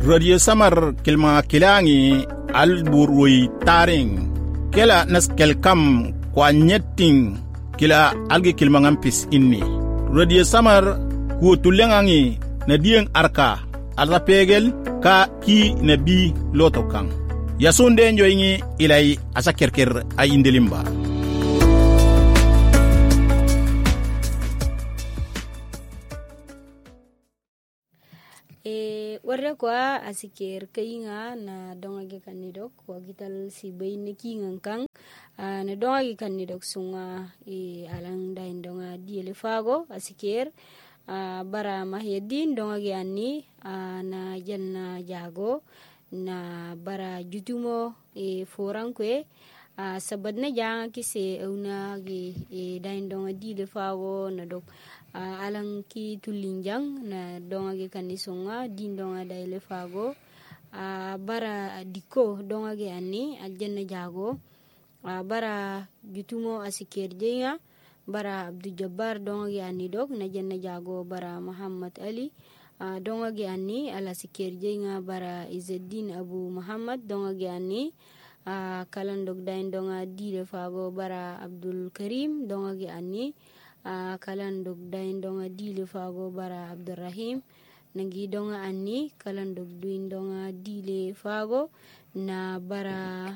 Radio Samar kilma kilangi alburui taring kela nas kelkam kwa nyetting kila algi kilma ngampis inni. Radio Samar ku tulengangi na dieng arka alra pegel ka ki na bi lotokang. Yasunde njoingi ilay asa kerker ay indelimba. Warra kwa asikir kayinga na dongagi kanidok wagital si bay nekingang kang na dongagi kanidok sunga alang dahin donga di elefago asikir bara mahyedin dongagi ani na janna jago na bara jutumo forang kwe sabad na janga kise una gi dahin donga di elefago na dok alang ki tulinjang na donga ge kanisonga din donga daile fago bara diko donga ge ani aljanna jago bara jutumo asikirjenga bara Abdul Jabbar donga ge ani dok na janna jago bara Muhammad Ali donga ge ani ala sikirjenga bara Izzeddin Abu Muhammad donga ge ani kalan dok dain donga dile fago bara Abdul Karim donga ge ani kalan dog dain donga dile fago bara Abdurrahim nangi donga anni kalan dog duin donga dile fago na bara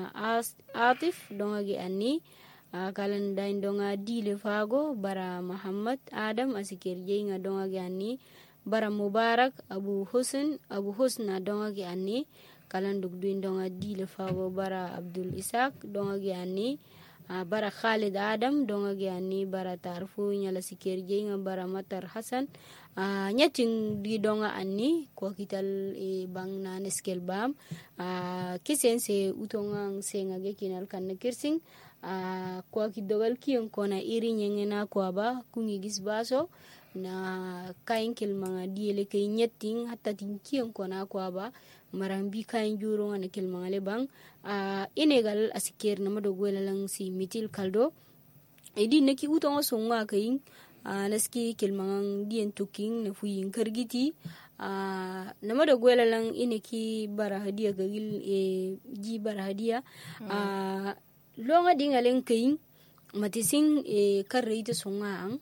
Atif donga gi anni kalan dain donga dile fago bara Muhammad Adam asikir jenga donga gi anni bara Mubarak Abu Husna donga gi anni kalan dog duin donga dile fago bara Abdul Ishaq donga gi anni bara Khalid Adam donga giani bara tarfu nyala sikirje nga bara Matar Hasan nyating di donga anni ko kital bang na neskel bam kisen se utongang se nga gekinal kan kirsing ko kidogal kiyon kona iri nyengena ko ba kungi gis baso na kain kil mga diele kay nyating hatta tin kiyon kona ko ba marambi kain juro nga kil mga lebang inegal asikir na madogwela lang si mitil kaldo edi neki utongo songa kain naski kilmangang dien tuking na fuyin kargiti na madogwela lang ineki bara hadia gagil ji bara hadia longa dingaleng kain matising karreita songa ang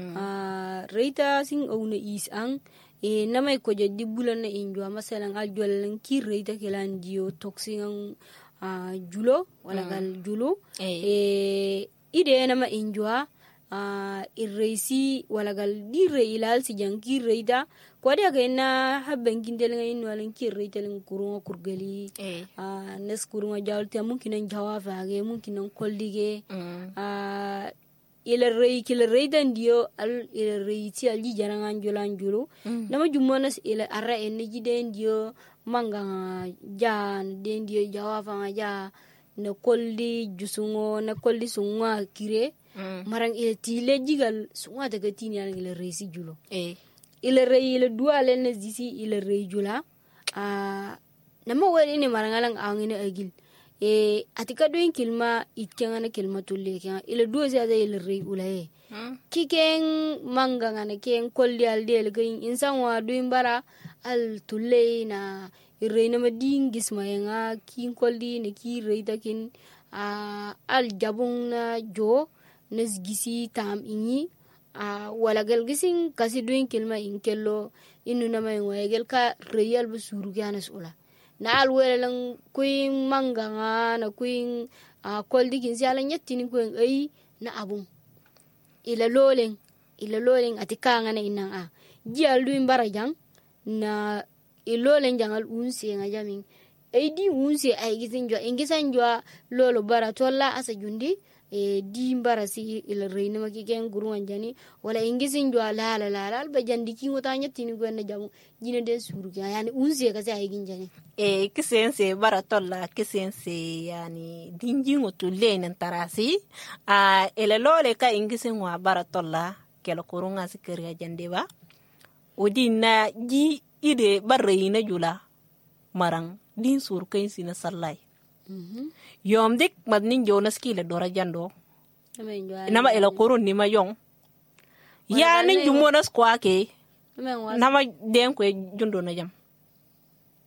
reita sing auna is ang namay ko jadi bulan na injwa masalang aljwal lang kirreita kilan dio toksing ang julo wala gal julo ide nama injwa irreisi wala gal dire ilal si jang kirreita ko dia kena habben kindel ngain wala kirreita lang kurunga kurgali nas kurunga jawlti mungkin ang jawafa ge mungkin ang koldige ila rei dan dio al ila rei ti alji jarangan jolan julu nama jumonas ila arra energy den dio manga jan den dio jawafa ja na kolli jusungo na kolli sunga kire marang ila tile jigal sunga daga tini al ila rei si julo ila rei ila dua len disi ila rei jula nama wali ni marangalang angine agil atika doin kilma itkengana kilma tulle kenga ila duo sia ila rei ulae kikeng manga ngana keng kolli al del gain insan wa doin bara al tulle na irrei na mading gisma yenga kin kolli ne ki rei takin al jabung na jo nas gisi tam inyi wala gal gisin kasi doin kilma inkello inu na may ngel ka real busuru ganas ula na alwele lang kuin manga nga na kuin koldi kin siya lang yatin kuin ay na abung ila loleng atika nga na inang ji alduin barajang na iloleng jangal unsi nga jaming ay di unsi ay gisin jwa ingisan jwa lolo bara tolla asa jundi di mbara si ila reina makiken gurungan jani wala ingisin jwa la ba jandi ki ngota nyatini gwen na jamu jine den suru yani unsi ka sai gin jani kisense bara tolla kisense yani dinji ngotu lenen tarasi ila lole ka ingisin wa bara tolla kelo kurunga sikriya jande ba odina ji ide barreina jula marang din sur kain sina sallai yom dik madnin jonas kila dora jando nama ela kurun ni mayong ya nin jumonas kwake nama den ko jundo na jam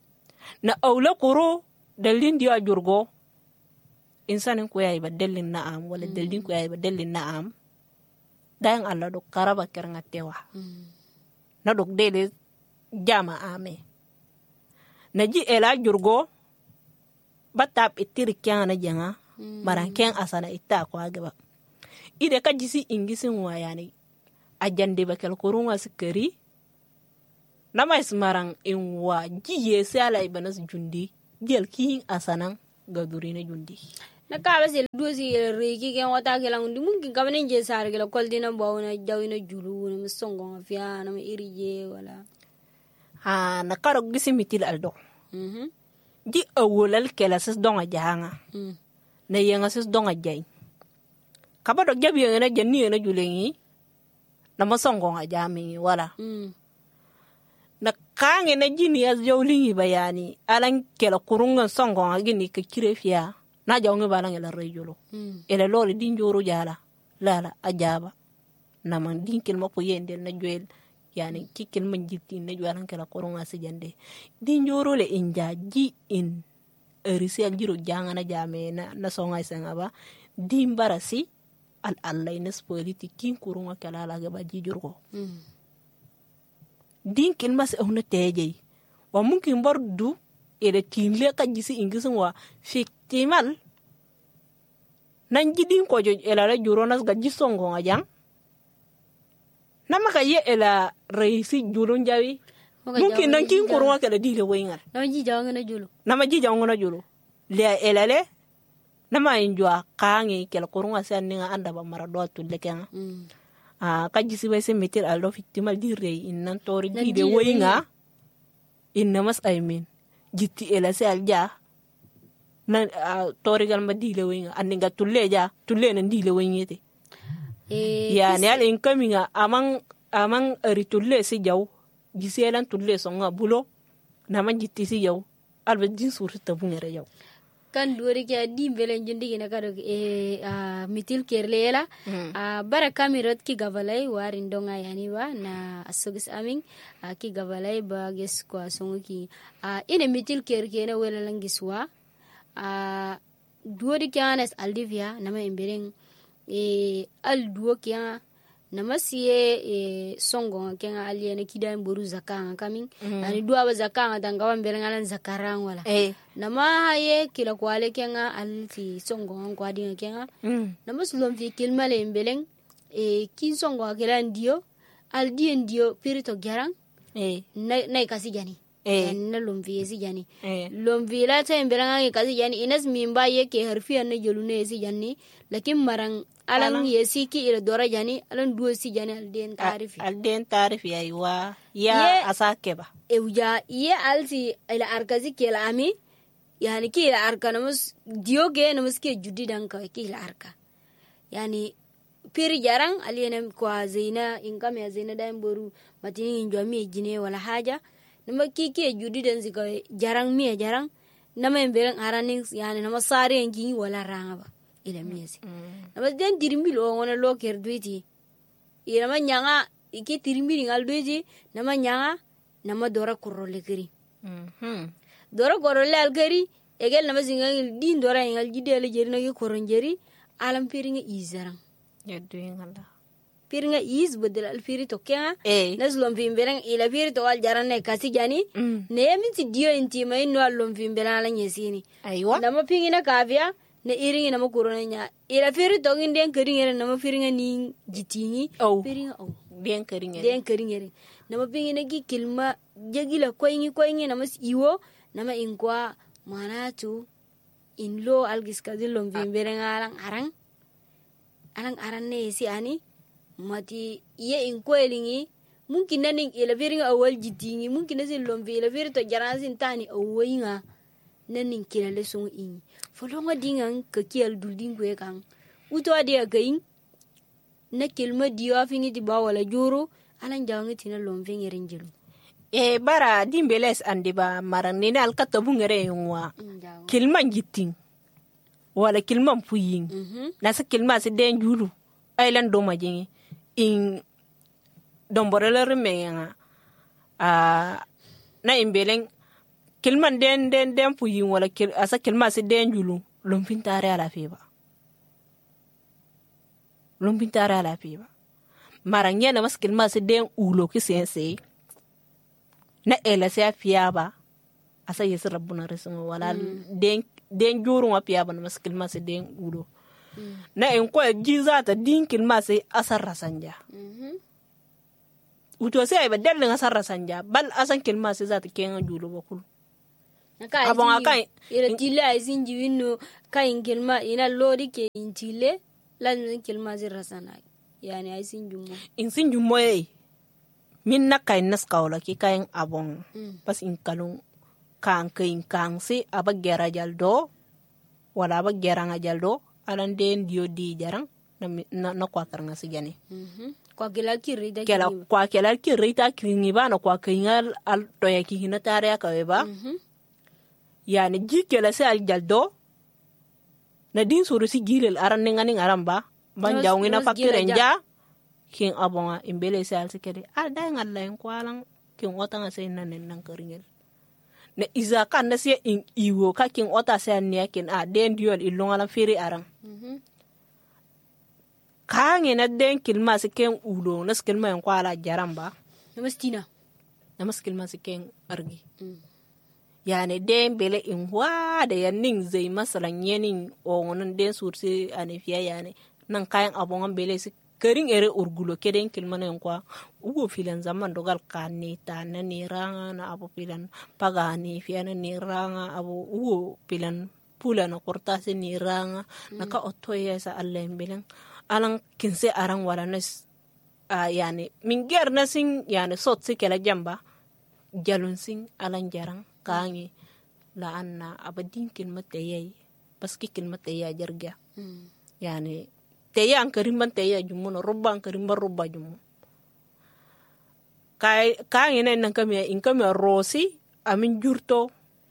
na aula kuro dalin diwa jurgo insanin ko yayi ba dalin na'am wala dalin ko yayi ba dalin na'am dayan Allah do karaba keranga tewa na dok dele jama ame na ji ela jurgo batap itir kyana janga maran ken asana itta ko agaba ide ka jisi ingisin wayani ajande bakel kurunga sikari nama ismarang inwa jiye sala ibanas jundi gel ki asanan gadurina jundi na ka ba sel dosi reki ken wata ke lang mun kin kabane je sar ke kol dina bawna jawina julu na musongo afia na irije wala ha na karo gisi mitil aldo di awolal kela sis donga jahanga na yenga sis donga jay kabado jabi na janni na julengi na musongo ajami wala na kange na jini ya jawlingi bayani alan kela kurunga songo agini ka kirefia na jawngi balang ela rejulo ele lole din joro jala lala ajaba na man din kelma ko yende na joel yani kikil man jitti na jolan kela kurunga sejande din joro le inja ji in erisi al jiro janga na jame na songa senga ba din barasi al allainess politiki kurunga kala la ga ba ji jurgo din kin mas ehuna teje wa mungkin bordu ele tinle ka jisi ingisin wa fiktimal nan jidin ko jo ela la juronas ga jisongo ngajang nama ka ye ela reisi julun jawi mungkin nan kin kurwa kala dile wengar nama ji jawngana julu le ela le nama injwa kangi kala kurwa sanninga anda ba marado tulle kenga ka jisi wese meter aldo fiktimal dire innan tori dile wenga inna mas aymin jitti ela se alja na tori gal ma dile wenga andinga tulle nan dile wengete ya ne al inkaminga amang ari tulle si jaw jisi elan tulle songa bulo na man jitti si jaw alba din surta bungere jaw kan dori ke di belen jundi gina kado mitil kerlela bara kamirot ki gavalai warin donga yani wa na asogis aming ki gavalai ba ges kwa songo ki ine mitil kerkene wala langiswa dori ke anas aldivia nama embereng al duo kya namasiye songo kenga aliene kidan boru zakanga kamin ani duwa ba zakanga tangawa mberengalan zakarang wala nama haye kila kwale kenga alti songo kwa dinga kenga namasulom fi kilmale mbeleng kin songo kila ndio aldi ndio pirito garang na ikasi jani na lomvi esi jani lomvi la ta mberanga ikasi jani inas mimba yeke harfi na jolune esi jani lakin marang alang yesi ki ila dora jani alang duo si jani alden tarifi aywa ya asake ba ewja ye alti ila arkazi kela ami yani ki ila arka namus dioge namus ke judi danka ki ila arka yani piri jarang aliene kwa zeina inkam ya zeina da mboru matini njwami jine wala haja nama ki judi dan zika jarang mi jarang nama emberang araning yani nama sare ngi wala ranga ba ila miesi nama den dirimbil o ngona lo ker duiti ila ma nyanga iki dirimbil ngal duiti nama nyanga nama dora korole keri dora korole alkeri egel nama zinga din dora ngal jidele jeri na ki koronjeri alam piringa izarang ya duingala piringa is bedel al piri to kya naslom vimberang ila piri to al jarane kasi jani ne minti dio inti mai no allom vimbera la nyesini aywa nama pingina kavia ne iringi nama kurona nya ila piri to ngin kering nama piringa ni jitingi piringa den kering nama pingina gi kilma jagila koingi nama iwo nama inkwa manatu inlo algis kadilom vimberang arang ne si ani mati ye inkoelingi mungkin naning ila viringa awal jitingi mungkin nasin lomvi ila virito jarasin tani awoinga naning kila lesung ingi folonga dingang kekial dulding kwe kang uto adia kaing na kilma diwa fingi ti bawala juru alan jawangi tina lomvi ngerenjilu bara dimbeles andi ba marang nina alkatabu ngere yungwa kilman jiting wala kilman puying nasa kilma si den julu ailan doma jingi in domborele remenga na imbeleng kilman den puyin wala asa kilma si den julu lumpin tare ala fiba maranya na mas kilma si den ulo ki sense na ela se fiaba asa yesu rabbuna resmo wala den juru wa fiaba na mas kilma si den ulo na en ko jizata din kilma si asar rasanja uto sai ba dalin asar rasanja bal asan kilma si zata kenga julu bakul abon akai ira tile ay sinji winno kay kilma ina lodi ke intile lan kilma si rasana yani ay sinjummo in sinjummo min na kay nas kawla ki kay abon pas in kalung kan si aba gera jaldo wala aba gera nga jaldo alan den dio di jarang na kwa karanga sigane kwa kila kirita kiringi ba na kwa kingal al to ya ki hina tare ka ba yani jikela se al jaldo na din suru si gilel aran ngani aramba ban jawngi na fakirenja kin abonga imbele se al sikede da ngalla en kwalang kin wata nga se nan karingel na iza kan na se in iwo ka kin ota se an kin den diol ilonga la feri arang kange na den kilma se ken ulo na skilma en kwala jaramba namas kilma se ken argi yani den bele in da yanin zai masalan yenin onan den sursi anifiya yani nan kayan abongan bele se karin ere urgulo keden kilma en kwa ugo filan zaman dogal kanni ta na ni ranga na abu filan pagani fiya na ni ranga abu ugo filan pula na korta se ni ranga naka otoya sa Allah belen alang kinse arang wala nas yani minger nasin yani sot se kala jamba jalun sing alang jarang kangi la anna abadin kilma tayay paski kilma tayay jarga yani tayay ang karimban tayay jumuno rubba ang karimban rubba jumu kay kangi na nang kami in kami rosi amin jurto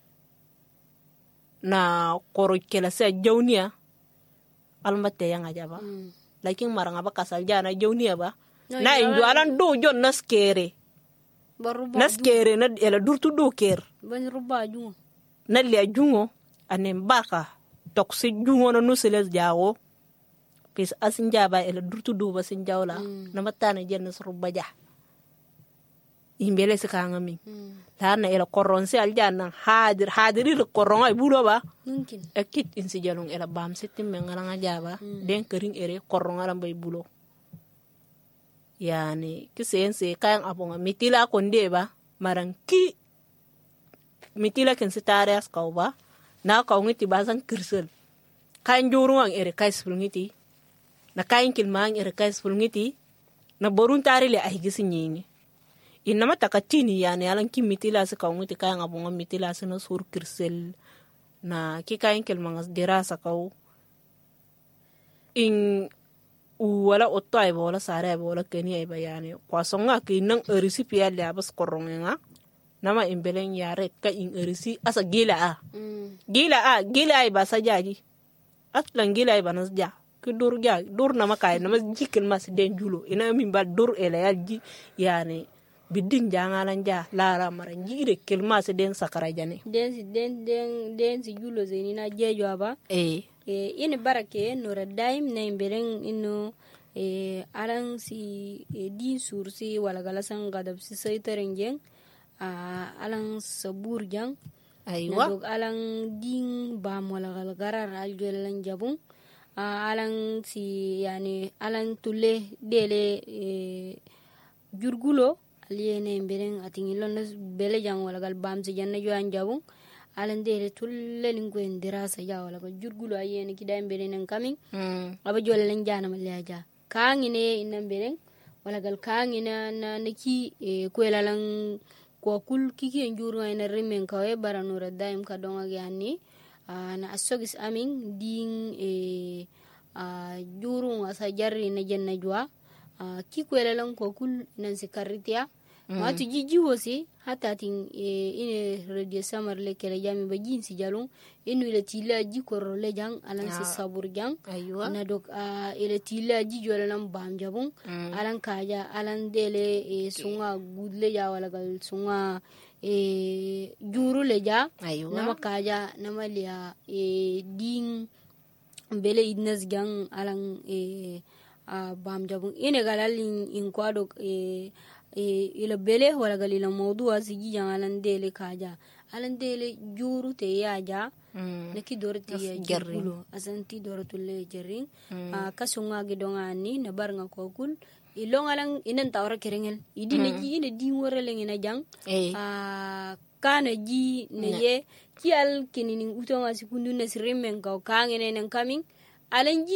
na koro kela sa jawniya almate yang aja ba lakin marang aba kasal jana jawniya ba na injo alan do jon naskere na ela durtu do ker ban ruba jungo na le jungo anem baka toksi jungo no nuseles jawo pis asin jaba ela durtu do ba sin jawla na matana jennas ruba ja imbele se kanga min lana ela koronse aljana hadiri le koronga bulo ba mungkin ekit insi jalung ela bam setim ngala jaba den kering ere koronga lambay bulo yani kisense kayan abonga mitila konde ba marang ki mitila ken setare as kauba na kaungiti basan kirsel kayan joruang ere kay spulngiti na kayan kilmang ere kay spulngiti na borun tari le ahigisin yini inama takatini yani alan ki mitila se kaungiti kayan abonga mitila se na sur kirsel na ki kayan kilmang dirasa kau in wala otto ay wala sare ay wala keni ay bayani kwasonga kinang erisi pia labas koronga nama imbeleng yare ka in erisi asa gila ay basa jaji atlan gila ay banas ja ku dur nama kay nama jikil mas den julo ina min ba dur ele yaji yani biding jangalan ja lara maran jire kilma se den sakara jane den si julo zenina jejo aba ini barake nora daim na imbereng ino alang si din sursi wala galasan gadab si saitarenjeng alang sabur jang aywa nadog alang ding bam wala galagarar algelan jabung alang si yani alang tule dele jurgulo aliene imbereng atingilon bele jang wala gal bam si janna joan jabung alandere tulle lingko indirasa ya wala ko jurgulo ayene kida mberen coming aba jole len jana malaja kangine inamberen wala gal kangina na niki ko lalang ko kul kiki njuru ina rimen kawe baranura daim ka donga yani na asogis amin ding juru asa jarri na janna jwa ki ko lalang ko kul nan sikaritia matu jiji wosi hata tin ine radio samar le kele jami ba jinsi jalung inu ile tila ji korro le jang alan si sabur jang na dok ile tila ji jola nam bam jabung alan kaja alan dele sunga gudle ya wala gal sunga juru leja Aywa. nama kaja nama lia ding bele idnas gang alang bam jabung ine galal in kwado ila bele wala galila mawdu asigi yang alan dele kaja alan dele juru te yaja neki dorti ya jibulu asanti dortulle jering kasunga gidongani na barnga kokul ilong alang inan tawra kerengel idi na ji ina di wora lengena jang kana ji ne ye ki al kinini utonga sikundu na sirimen ka kangene nan coming alan